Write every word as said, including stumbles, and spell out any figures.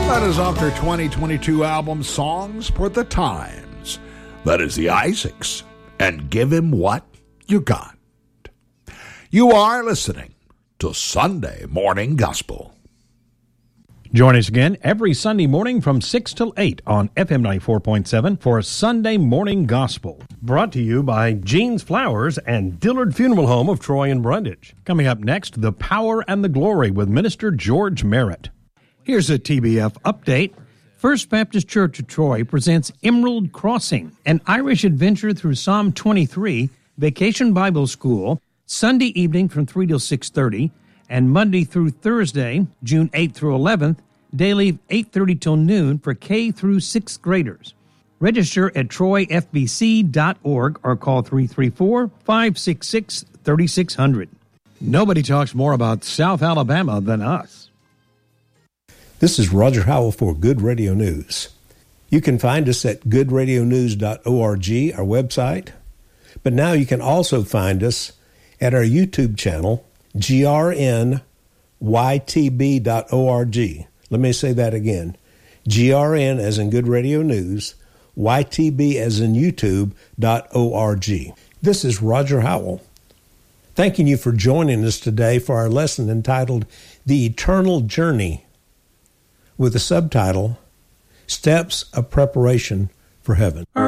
That is off their twenty twenty-two album, Songs for the Times. That is the Isaacs, and Give Him What You Got. You are listening to Sunday Morning Gospel. Join us again every Sunday morning from six till eight on F M ninety-four point seven for Sunday Morning Gospel. Brought to you by Jean's Flowers and Dillard Funeral Home of Troy and Brundage. Coming up next, The Power and the Glory with Minister George Merritt. Here's a T B F update. First Baptist Church of Troy presents Emerald Crossing, an Irish adventure through Psalm twenty-three, Vacation Bible School, Sunday evening from three till six thirty, and Monday through Thursday, June eighth through eleventh, daily eight thirty till noon for K through sixth graders. Register at troy f b c dot org or call three three four, five six six, three six zero zero. Nobody talks more about South Alabama than us. This is Roger Howell for Good Radio News. You can find us at good radio news dot org, our website, but now you can also find us at our YouTube channel, G R N Y T B dot org. Let me say that again. G R N as in Good Radio News, Y T B as in YouTube dot org. This is Roger Howell, thanking you for joining us today for our lesson entitled The Eternal Journey, with the subtitle, Steps of Preparation for Heaven.